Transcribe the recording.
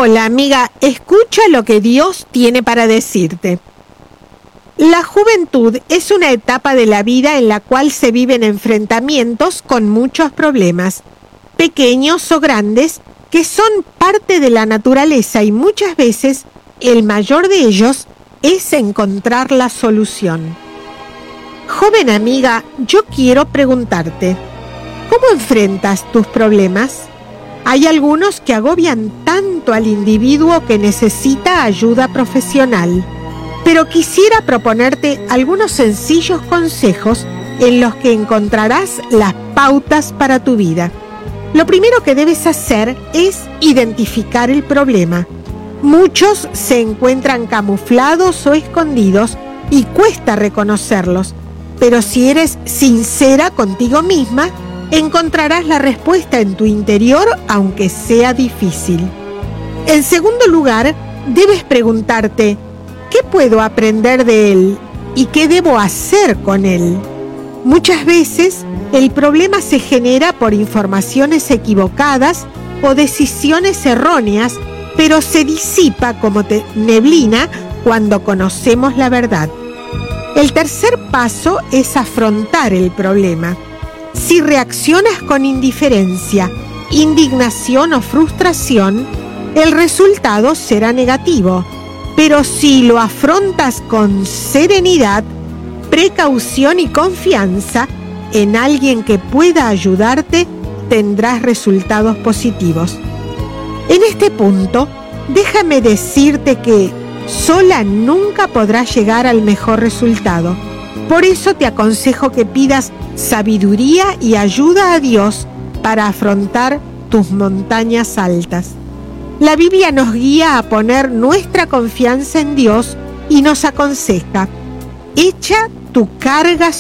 Hola, amiga, escucha lo que Dios tiene para decirte. La juventud es una etapa de la vida en la cual se viven enfrentamientos con muchos problemas, pequeños o grandes, que son parte de la naturaleza y muchas veces el mayor de ellos es encontrar la solución. Joven amiga, yo quiero preguntarte, ¿cómo enfrentas tus problemas? Hay algunos que agobian tanto al individuo que necesita ayuda profesional, pero quisiera proponerte algunos sencillos consejos en los que encontrarás las pautas para tu vida. Lo primero que debes hacer es identificar el problema. Muchos se encuentran camuflados o escondidos y cuesta reconocerlos, pero si eres sincera contigo misma, encontrarás la respuesta en tu interior, aunque sea difícil. En segundo lugar, debes preguntarte, ¿qué puedo aprender de él y qué debo hacer con él? Muchas veces, el problema se genera por informaciones equivocadas o decisiones erróneas, pero se disipa como neblina cuando conocemos la verdad. El tercer paso es afrontar el problema. Si reaccionas con indiferencia, indignación o frustración, el resultado será negativo. Pero si lo afrontas con serenidad, precaución y confianza en alguien que pueda ayudarte, tendrás resultados positivos. En este punto, déjame decirte que sola nunca podrás llegar al mejor resultado. Por eso te aconsejo que pidas sabiduría y ayuda a Dios para afrontar tus montañas altas. La Biblia nos guía a poner nuestra confianza en Dios y nos aconseja: echa tu carga